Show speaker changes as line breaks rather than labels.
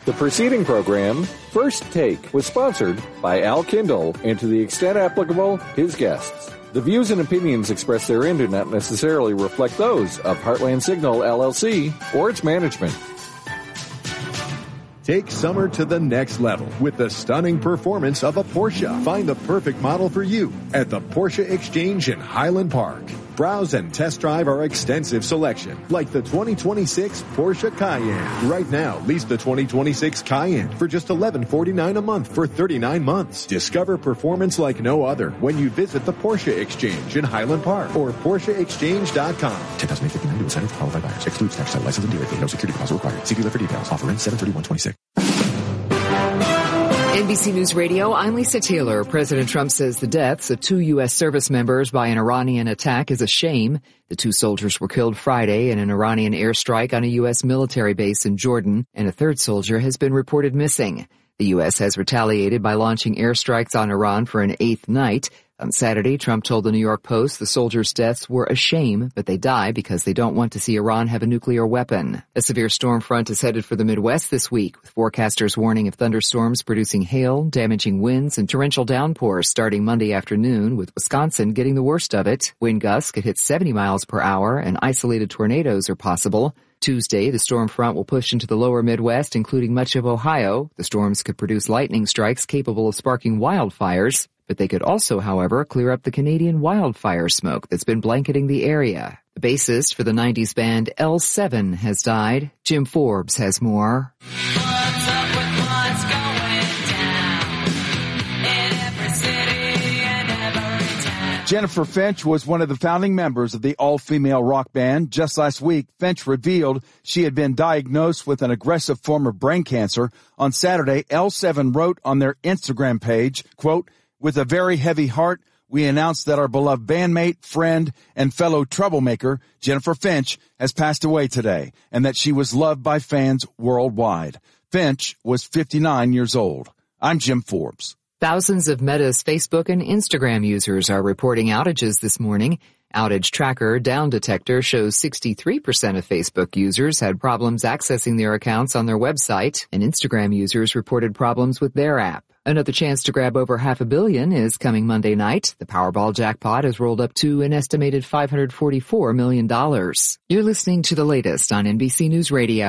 The preceding program, First Take, was sponsored by Al Kindle and to the extent applicable, his guests. The views and opinions expressed therein do not necessarily reflect those of Heartland Signal, LLC, or its management.
Take summer to the next level with the stunning performance of a Porsche. Find the perfect model for you at the Porsche Exchange in Highland Park. Browse and test drive our extensive selection, like the 2026 Porsche Cayenne. Right now, lease the 2026 Cayenne for just $1149 a month for 39 months. Discover performance like no other when you visit the Porsche Exchange in Highland Park or PorscheExchange.com.
10,859 new incentive for qualified buyers. Excludes tax title license and dealer fee. No security deposit required. See dealer for details. Offer ends 7/31/26.
NBC News Radio, I'm Lisa Taylor. President Trump says the deaths of 2 U.S. service members by an Iranian attack is a shame. The 2 soldiers were killed Friday in an Iranian airstrike on a U.S. military base in Jordan, and a 3rd soldier has been reported missing. The U.S. has retaliated by launching airstrikes on Iran for an 8th night. On Saturday, Trump told the New York Post the soldiers' deaths were a shame, but they die because they don't want to see Iran have a nuclear weapon. A severe storm front is headed for the Midwest this week, with forecasters warning of thunderstorms producing hail, damaging winds, and torrential downpours starting Monday afternoon, with Wisconsin getting the worst of it. Wind gusts could hit 70 miles per hour, and isolated tornadoes are possible. Tuesday, the storm front will push into the lower Midwest, including much of Ohio. The storms could produce lightning strikes capable of sparking wildfires, but they could also, however, clear up the Canadian wildfire smoke that's been blanketing the area. The bassist for the 90s band L7 has died. Jim Forbes has more.
What's up with what's going down in every city and every town?
Jennifer Finch was one of the founding members of the all-female rock band. Just last week, Finch revealed she had been diagnosed with an aggressive form of brain cancer. On Saturday, L7 wrote on their Instagram page, quote, "With a very heavy heart, we announce that our beloved bandmate, friend, and fellow troublemaker, Jennifer Finch, has passed away today, and that she was loved by fans worldwide." Finch was 59 years old. I'm Jim Forbes.
Thousands of Meta's Facebook and Instagram users are reporting outages this morning. Outage Tracker Down Detector shows 63% of Facebook users had problems accessing their accounts on their website, and Instagram users reported problems with their app. Another chance to grab over $500 million is coming Monday night. The Powerball jackpot has rolled up to an estimated $544 million. You're listening to the latest on NBC News Radio.